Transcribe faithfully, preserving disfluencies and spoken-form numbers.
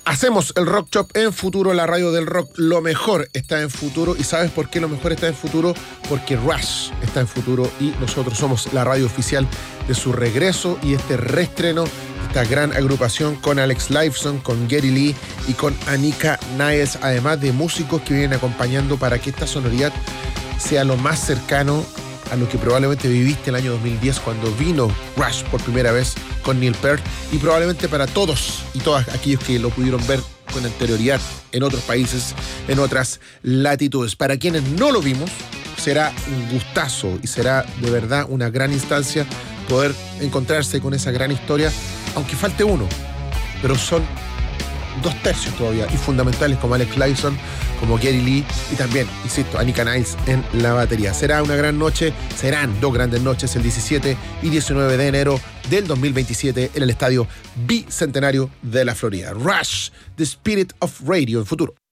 Hacemos el Rock Shop en Futuro, la radio del rock. Lo mejor está en Futuro. ¿Y sabes por qué lo mejor está en Futuro? Porque Rush está en Futuro y nosotros somos la radio oficial de su regreso y este reestreno, esta gran agrupación con Alex Lifeson, con Geddy Lee y con Anika Niles, además de músicos que vienen acompañando para que esta sonoridad sea lo más cercano a lo que probablemente viviste el año dos mil diez cuando vino Rush por primera vez con Neil Peart, y probablemente para todos y todas aquellos que lo pudieron ver con anterioridad en otros países, en otras latitudes. Para quienes no lo vimos, será un gustazo y será de verdad una gran instancia poder encontrarse con esa gran historia, aunque falte uno, pero son dos tercios todavía y fundamentales como Alex Lifeson, como Geddy Lee y también, insisto, Anika Niles en la batería. Será una gran noche, serán dos grandes noches el diecisiete y diecinueve de enero del dos mil veintisiete en el Estadio Bicentenario de la Florida. Rush, The Spirit of Radio en Futuro.